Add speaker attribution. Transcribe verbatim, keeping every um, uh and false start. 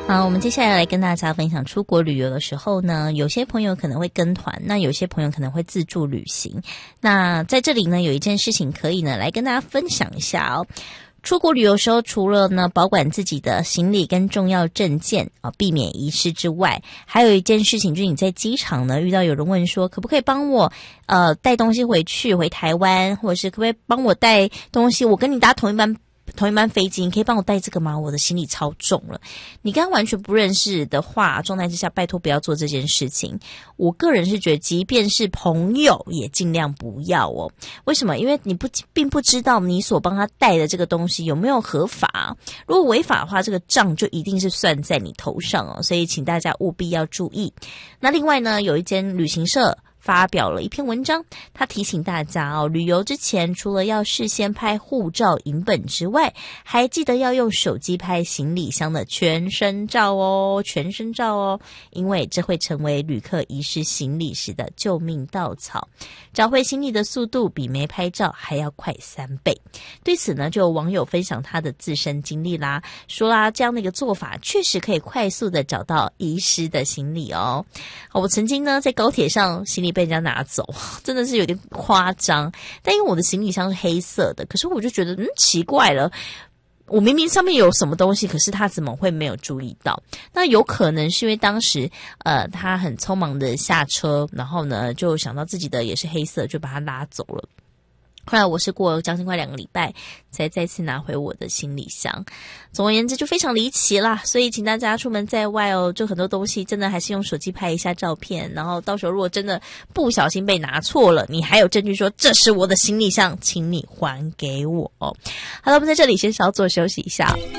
Speaker 1: 好，我们接下来来跟大家分享出国旅游的时候呢，有些朋友可能会跟团，那有些朋友可能会自助旅行。那在这里呢，有一件事情可以呢来跟大家分享一下哦。出国旅游的时候，除了呢保管自己的行李跟重要证件啊，避免遗失之外，还有一件事情就是你在机场呢遇到有人问说，可不可以帮我呃带东西回去回台湾，或者是可不可以帮我带东西，我跟你搭同一班同一班飞机，你可以帮我带这个吗？我的行李超重了。你跟他完全不认识的话，状态之下，拜托不要做这件事情。我个人是觉得，即便是朋友，也尽量不要哦。为什么？因为你不并不知道你所帮他带的这个东西有没有合法。如果违法的话，这个账就一定是算在你头上哦。所以，请大家务必要注意。那另外呢，有一间旅行社发表了一篇文章，他提醒大家哦，旅游之前除了要事先拍护照影本之外，还记得要用手机拍行李箱的全身照哦，全身照哦，因为这会成为旅客遗失行李时的救命稻草。找回行李的速度比没拍照还要快三倍。对此呢，就有网友分享他的自身经历啦，说啦，这样的一个做法确实可以快速的找到遗失的行李哦。我曾经呢在高铁上行李被人家拿走，真的是有点夸张。但因为我的行李箱是黑色的，可是我就觉得嗯奇怪了，我明明上面有什么东西，可是他怎么会没有注意到？那有可能是因为当时呃他很匆忙的下车，然后呢就想到自己的也是黑色，就把他拉走了。后来我是过了将近快两个礼拜才再次拿回我的行李箱。总而言之就非常离奇啦，所以请大家出门在外哦，就很多东西真的还是用手机拍一下照片，然后到时候如果真的不小心被拿错了，你还有证据说这是我的行李箱，请你还给我哦。好了，我们在这里先稍作休息一下。